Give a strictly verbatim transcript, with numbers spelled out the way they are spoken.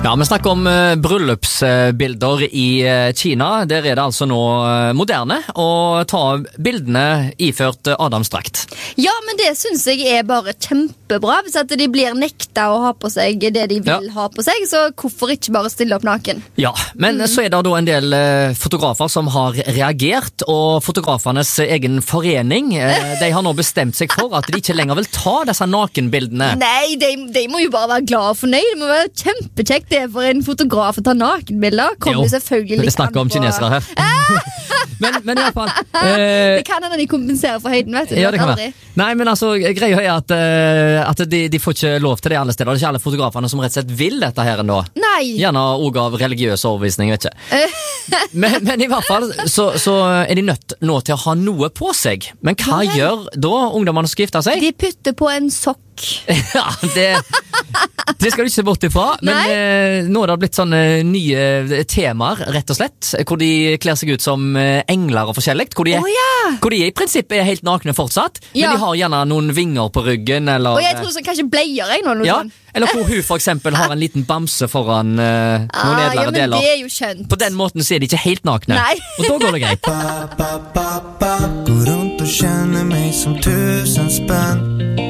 Ja, vi snakker om uh, bryllupsbilder i uh, Kina. Der er det altså nå uh, moderne å ta bildene iført uh, Adamsdrakt. Ja, men det synes jeg er bare kjempebra. Hvis at de blir nekta å ha på seg det de vil ja. ha på seg, så hvorfor ikke bare stille opp naken? Ja, men mm. så er det da en del uh, fotografer som har reagert, og fotografernes egen forening, uh, de har nå bestemt seg for at de ikke lenger vil ta disse nakenbildene. Nei, de, de må jo bare være glad og fornøyd. Det må være kjempekjekt det for en fotograf å ta nakenbilder. Kommer jo selvfølgelig litt det snakker om kinesere her. men, men i hvert fall uh, det kan hende de kompenserer for høyden, vet du. Ja, det kan være. Nei, men altså, greia er at, uh, at de, de får ikke lov til det alle steder. Det er ikke alle fotograferne som rett og slett vil dette her ennå. Nei. Gjerne også av religiøs overbevisning, vet ikke. men, men i hvert fall så, så er de nødt nå til å ha noe på seg. Men hva Nei. gjør da ungdommene som skal gifte seg? De putter på en sokk. ja, det, det skal du ikke se bort ifra. Men eh, nå har det blitt sånne nye temaer, rett og slett, hvor de kler seg ut som engler og forskjellig. Hvor de, oh, ja. hvor de i prinsippet er helt nakne fortsatt, ja. men de har gjerne noen vinger på ryggen. Eller, og jeg tror så kanskje bleier jeg nå. Ja, eller hvor hun for eksempel har en liten bamse foran uh, ah, noen edlere ja, men deler. Det er jo skjønt. På den måten så er de ikke helt nakne. Nei. Og da går det greit. Gå rundt og kjenne meg som tusen spenn.